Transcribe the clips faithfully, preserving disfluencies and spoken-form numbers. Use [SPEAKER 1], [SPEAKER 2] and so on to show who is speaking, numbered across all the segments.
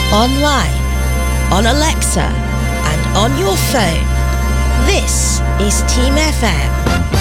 [SPEAKER 1] online, on Alexa, and on your phone. This is Team F M.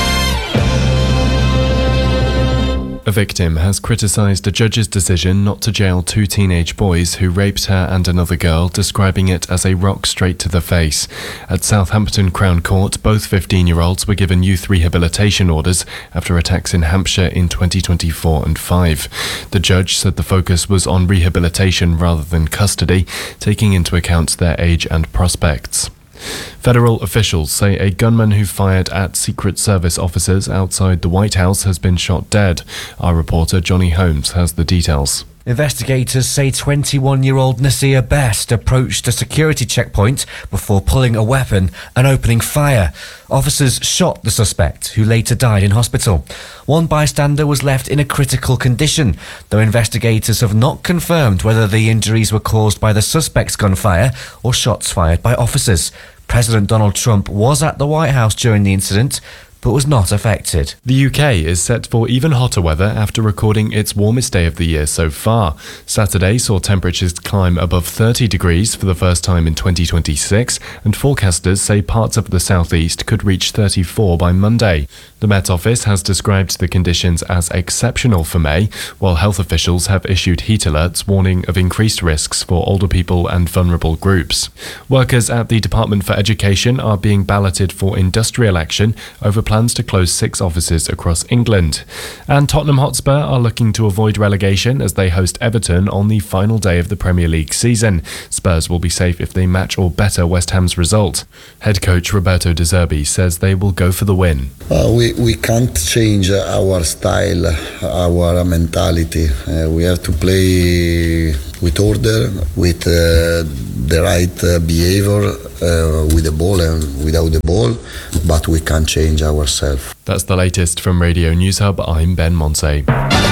[SPEAKER 2] A victim has criticised a judge's decision not to jail two teenage boys who raped her and another girl, describing it as a rock straight to the face. At Southampton Crown Court, both fifteen-year-olds were given youth rehabilitation orders after attacks in Hampshire in twenty twenty-four and five. The judge said the focus was on rehabilitation rather than custody, taking into account their age and prospects. Federal officials say a gunman who fired at Secret Service officers outside the White House has been shot dead. Our reporter Johnny Holmes has the details.
[SPEAKER 3] Investigators say twenty-one-year-old Nasir Best approached a security checkpoint before pulling a weapon and opening fire. Officers shot the suspect, who later died in hospital. One bystander was left in a critical condition, though investigators have not confirmed whether the injuries were caused by the suspect's gunfire or shots fired by officers. President Donald Trump was at the White House during the incident, but was not affected.
[SPEAKER 2] The U K is set for even hotter weather after recording its warmest day of the year so far. Saturday saw temperatures climb above thirty degrees for the first time in twenty twenty-six, and forecasters say parts of the southeast could reach thirty-four by Monday. The Met Office has described the conditions as exceptional for May, while health officials have issued heat alerts warning of increased risks for older people and vulnerable groups. Workers at the Department for Education are being balloted for industrial action over plans to close six offices across England. And Tottenham Hotspur are looking to avoid relegation as they host Everton on the final day of the Premier League season. Spurs will be safe if they match or better West Ham's result. Head coach Roberto De Zerbi says they will go for the win.
[SPEAKER 4] Uh, we, we can't change our style, our mentality. Uh, we have to play with order, with uh, the right uh, behavior, uh, with the ball and without the ball, but we can't change ourselves.
[SPEAKER 2] That's the latest from Radio News Hub. I'm Ben Monse.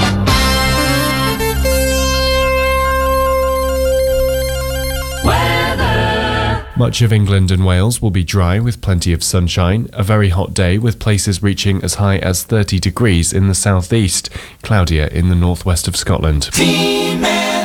[SPEAKER 2] Much of England and Wales will be dry with plenty of sunshine. A very hot day with places reaching as high as thirty degrees in the southeast. Cloudier in the northwest of Scotland. Team